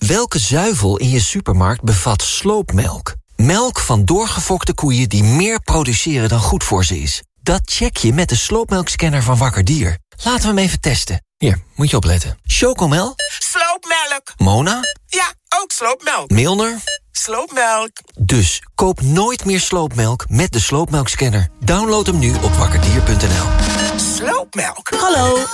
Welke zuivel in je supermarkt bevat sloopmelk? Melk van doorgefokte koeien die meer produceren dan goed voor ze is. Dat check je met de sloopmelkscanner van Wakker Dier. Laten we hem even testen. Hier, moet je opletten. Chocomel? Sloopmelk. Mona? Ja, ook sloopmelk. Milner? Sloopmelk. Dus koop nooit meer sloopmelk met de sloopmelkscanner. Download hem nu op wakkerdier.nl. Sloopmelk. Hallo,